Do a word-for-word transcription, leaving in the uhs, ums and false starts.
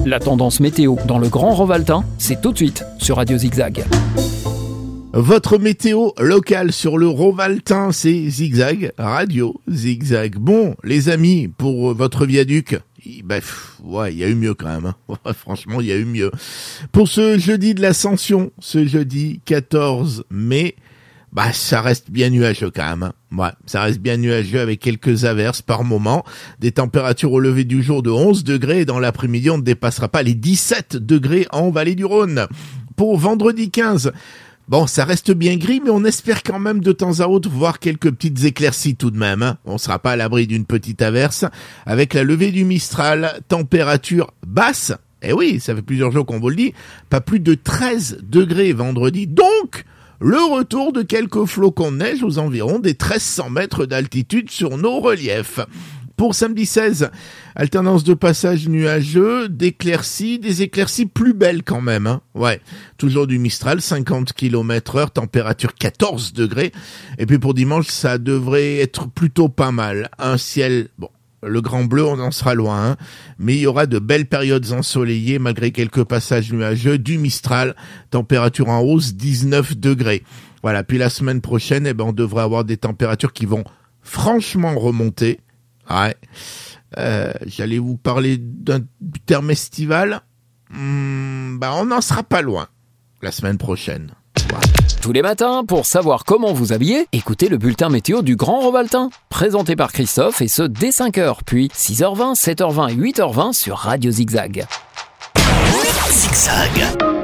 La tendance météo dans le Grand Rovaltain, c'est tout de suite sur Radio Zigzag. Votre météo locale sur le Rovaltain, c'est Zigzag, Radio Zigzag. Bon, les amis, pour votre viaduc, bah, pff, ouais, il y a eu mieux quand même. Hein. Franchement, il y a eu mieux. Pour ce jeudi de l'Ascension, ce jeudi quatorze mai, bah, ça reste bien nuageux quand même. Hein. Ouais, ça reste bien nuageux avec quelques averses par moment. Des températures au lever du jour de onze degrés et dans l'après-midi, on ne dépassera pas les dix-sept degrés en vallée du Rhône. Pour vendredi quinze, bon, ça reste bien gris, mais on espère quand même de temps à autre voir quelques petites éclaircies tout de même. Hein. On sera pas à l'abri d'une petite averse. Avec la levée du Mistral, température basse. Eh oui, ça fait plusieurs jours qu'on vous le dit. Pas plus de treize degrés vendredi. Donc, le retour de quelques flocons de neige aux environs des mille trois cents mètres d'altitude sur nos reliefs. Pour samedi seize, alternance de passage nuageux, d'éclaircies, des éclaircies plus belles quand même. Hein. Ouais, toujours du Mistral, cinquante kilomètres heure, température quatorze degrés. Et puis pour dimanche, ça devrait être plutôt pas mal. Un ciel, bon, le grand bleu, on en sera loin. Hein. Mais il y aura de belles périodes ensoleillées malgré quelques passages nuageux, du Mistral, température en hausse, dix-neuf degrés. Voilà, puis la semaine prochaine, eh ben, on devrait avoir des températures qui vont franchement remonter. Ouais, euh, j'allais vous parler d'un terme estival. Mmh, bah on n'en sera pas loin la semaine prochaine. Ouais. Tous les matins, pour savoir comment vous habiller, écoutez le bulletin météo du Grand Rovaltain. Présenté par Christophe et ce dès cinq heures, puis six heures vingt, sept heures vingt et huit heures vingt sur Radio Zigzag. Zigzag.